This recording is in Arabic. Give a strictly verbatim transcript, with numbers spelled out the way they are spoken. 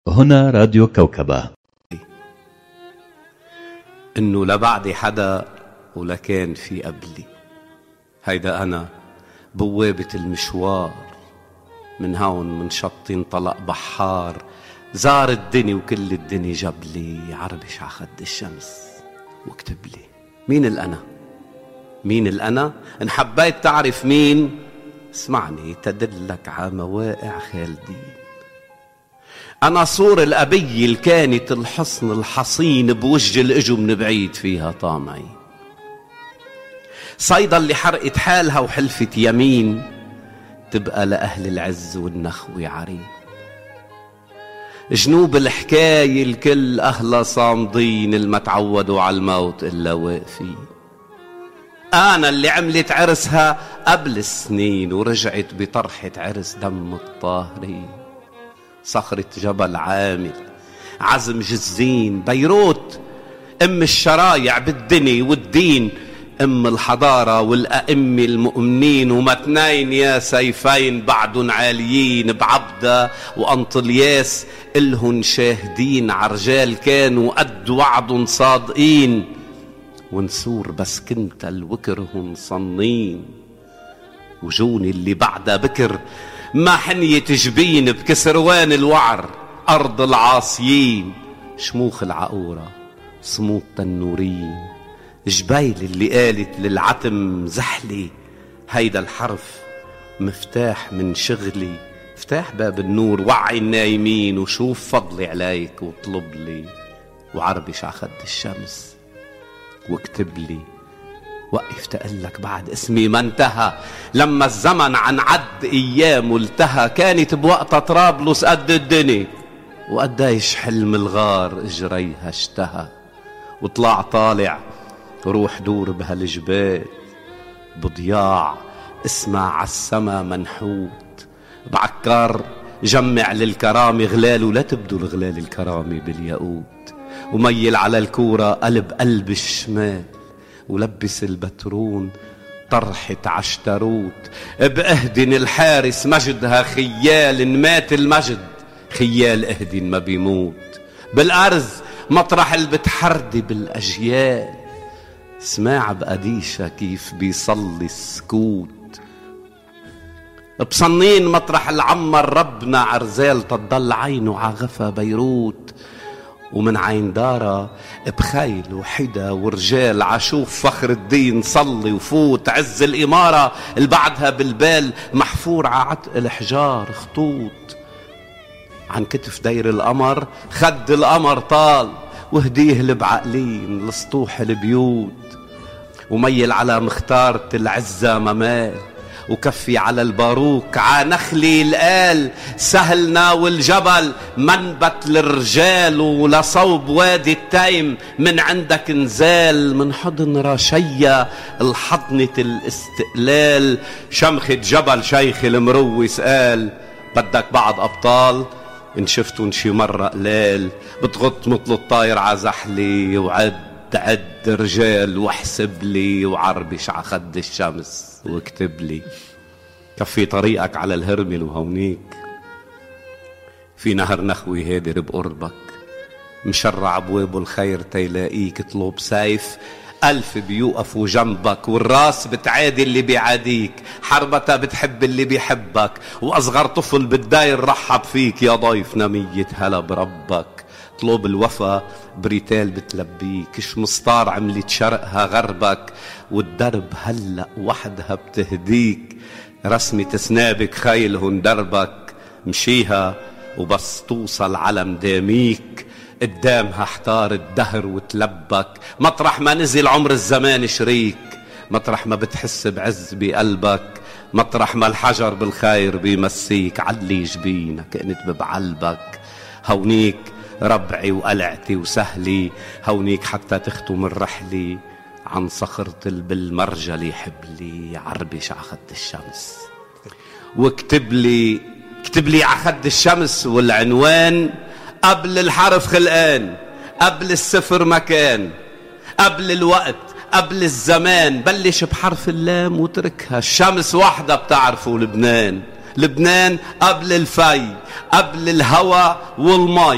هنا راديو كوكبة. إنه لا بعدي حدا ولا كان في قبلي، هيدا أنا بوابة المشوار، من هون من شط انطلق بحار، زار الدنيا وكل الدنيا جبلي، عربش عخد الشمس واكتب لي مين الأنا. مين الأنا؟ إن حبيت تعرف مين اسمعني تدلك على مواقع خالدين. أنا صور الأبي اللي كانت الحصن الحصين بوجه الإجو من بعيد فيها طامعين، صيدا اللي حرقت حالها وحلفت يمين تبقى لأهل العز والنخوة عرين. جنوب الحكاية الكل أهلا صامدين، الما تعودوا على الموت إلا واقفين. أنا اللي عملت عرسها قبل السنين ورجعت بطرحة عرس دم الطاهرين. صخرة جبل عامل، عزم جزين، بيروت أم الشرايع بالدنيا والدين، أم الحضارة والأئمة المؤمنين، ومتنين يا سيفين بعدن عاليين بعبدة وأنطلياس إلهن شاهدين، عرجال كانوا قد وعد صادقين، ونسور بس كنت الوكرهن صنين. وجوني اللي بعدها بكر ما حنية جبين بكسروان الوعر أرض العاصيين، شموخ العقورة صمود تنورين، جبيل اللي قالت للعتم زحلي، هيدا الحرف مفتاح من شغلي، افتح باب النور وعي النايمين، وشوف فضلي عليك واطلب لي، وعربش عخد الشمس واكتب لي. وقف تقلك بعد اسمي ما انتهى، لما الزمن عن عد ايام التهى، كانت بوقتها طرابلس قد الدنيا، وقديش حلم الغار اجريها اشتهى. وطلع طالع روح دور بهالجبال بضياع، اسمع عالسما منحوت بعكار، جمع للكرامة غلال ولا تبدو الغلال الكرامة بالياقوت، وميل على الكورة قلب قلب الشمال، ولبس البترون طرحة عشتروت، بأهدن الحارس مجدها خيال، إن مات المجد خيال أهدن ما بيموت، بالأرز مطرح اللي بتحردي بالأجيال، سماع بقديشة كيف بيصلي السكوت، بصنين مطرح العمر ربنا عرزال تضل عينه عغفى بيروت، ومن عين دارة بخيل وحدا ورجال عشوف فخر الدين صلي وفوت، عز الإمارة اللي بعدها بالبال محفور ععتق الحجار خطوط، عن كتف دير القمر خد القمر طال، وهديه لبعقلين لسطوح البيوت، وميل على مختارة العزة ممال، وكفي على الباروك عانخلي القال، سهلنا والجبل منبت للرجال، ولصوب وادي التيم من عندك نزال، من حضن رشية الحضنة الاستقلال، شمخة جبل شيخ المروس قال، بدك بعض أبطال إن شفتون شي مرة قلال، بتغط مثل الطاير عزحلي، وعد عد رجال واحسب لي، وعربش عخد الشمس واكتب لي. كفي طريقك على الهرمل وهونيك في نهر نخوي هادر بقربك، مشرع ابواب الخير تيلاقيك، اطلب سيف ألف بيوقفوا جنبك، والراس بتعادي اللي بيعاديك، حربتها بتحب اللي بيحبك، وأصغر طفل بالداير رحب فيك، يا ضيف نمية هلا بربك، طلب الوفا بريتال بتلبيك، شمسطار عملت شرقها غربك، والدرب هلأ وحدها بتهديك، رسمة سنابك خيلهن دربك، مشيها وبس توصل على مداميك، قدامها احتار الدهر وتلبك، مطرح ما نزل عمر الزمان شريك، مطرح ما بتحس بعز بقلبك، مطرح ما الحجر بالخير بيمسيك، علي جبينك انت ببعلبك، هونيك ربعي وقلعتي وسهلي، هونيك حتى تختم الرحلة عن صخرة بالمرجلي حبلي، عربش عخد الشمس واكتب لي، اكتب لي عخد الشمس، والعنوان قبل الحرف خلقان، قبل الصفر مكان، قبل الوقت، قبل الزمان، بلش بحرف اللام وتركها، الشمس وحدة بتعرفوا لبنان، لبنان قبل الفي، قبل الهوى والمي.